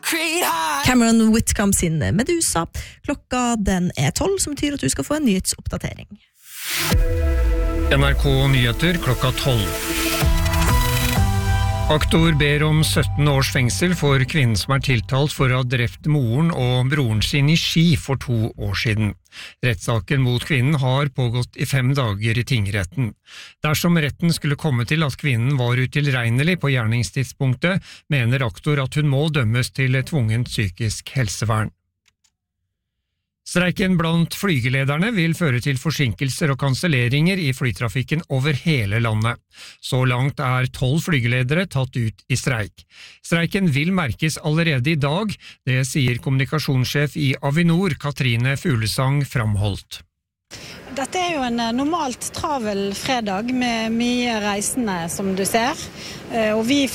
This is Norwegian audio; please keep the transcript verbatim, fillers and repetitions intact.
Cameron Whitcomb sin Medusa. Klokka den er tolv, som betyr at du skal få en nyhetsoppdatering. N R K Nyheter klokka tolv. Aktor ber om sytten års fengsel for kvinnen som er tiltalt for å ha drept moren og broren sin i Ski for to år siden. Rettssaken mot kvinnen har pågått i fem dager i tingretten. Dersom retten skulle komme til at kvinnen var utilregnelig på gjerningstidspunktet, mener aktor at hun må dømmes til tvungent psykisk helsevern. Streiken blant flygelederne vil føre til forsinkelser og kanselleringer i flytrafikken over hele landet. Så langt er tolv flygeledere tatt ut i streik. Streiken vil merkes allerede i dag, det sier kommunikasjonssjef i Avinor, Katrine Fuglesang framholdt. Dette er jo en normalt travel fredag med mye reisende, som du ser. Og vi